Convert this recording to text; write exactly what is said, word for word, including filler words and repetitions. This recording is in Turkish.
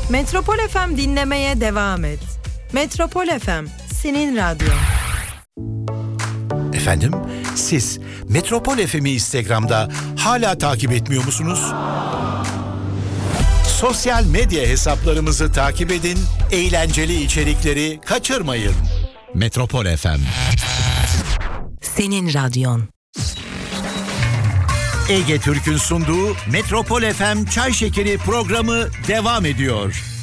Metropol F M dinlemeye devam et. Metropol F M, senin radyon. Efendim, siz Metropol F M'i Instagram'da hala takip etmiyor musunuz? Sosyal medya hesaplarımızı takip edin, eğlenceli içerikleri kaçırmayın. Metropol F M. Senin radyon. Ege Türk'ün sunduğu Metropol F M Çay Şekeri programı devam ediyor.